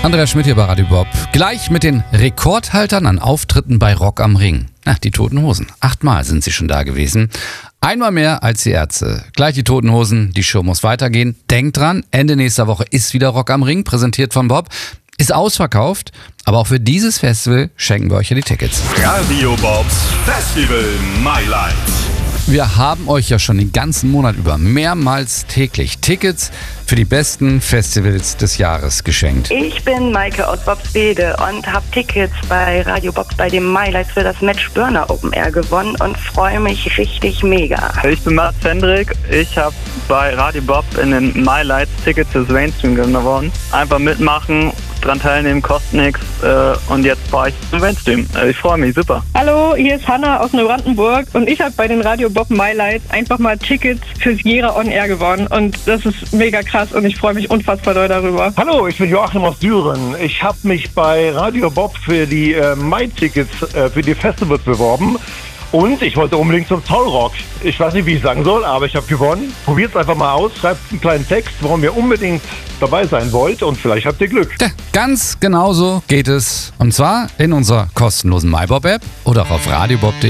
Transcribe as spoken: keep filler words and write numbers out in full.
Andreas Schmidt hier bei Radio Bob. Gleich mit den Rekordhaltern an Auftritten bei Rock am Ring. Ach, die Toten Hosen. Achtmal sind sie schon da gewesen. Einmal mehr als die Ärzte. Gleich die Toten Hosen, die Show muss weitergehen. Denkt dran, Ende nächster Woche ist wieder Rock am Ring, präsentiert von Bob. Ist ausverkauft, aber auch für dieses Festival schenken wir euch ja die Tickets. Radio Bobs Festival My Life. Wir haben euch ja schon den ganzen Monat über mehrmals täglich Tickets für die besten Festivals des Jahres geschenkt. Ich bin Maike aus Bobswede und habe Tickets bei Radio Bob bei dem MyLights für das Match Burner Open Air gewonnen und freue mich richtig mega. Ich bin Mats Hendrik. Ich habe bei Radio Bob in den MyLights Tickets fürs Mainstream gewonnen. Einfach mitmachen, dran teilnehmen, kostet nichts äh, und jetzt fahre ich zum Mainstream. Also ich freue mich, super. Hallo, hier ist Hanna aus Neubrandenburg und ich habe bei den Radio Bob MyLights einfach mal Tickets fürs Jera On Air gewonnen und das ist mega krass und ich freue mich unfassbar doll darüber. Hallo, ich bin Joachim aus Düren. Ich habe mich bei Radio Bob für die äh, My-Tickets äh, für die Festivals beworben. Und ich wollte unbedingt zum Zollrock. Ich weiß nicht, wie ich sagen soll, aber ich habe gewonnen. Probiert es einfach mal aus, schreibt einen kleinen Text, warum ihr unbedingt dabei sein wollt und vielleicht habt ihr Glück. Ja, ganz genauso geht es. Und zwar in unserer kostenlosen MyBob-App oder auch auf radiobob punkt de.